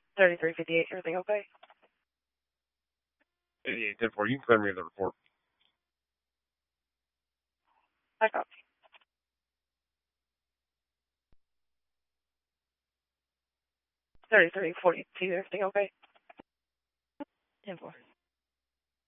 3358, everything okay? 8810-4, you can clear me the report. I copy. 3342, everything okay? 10-4.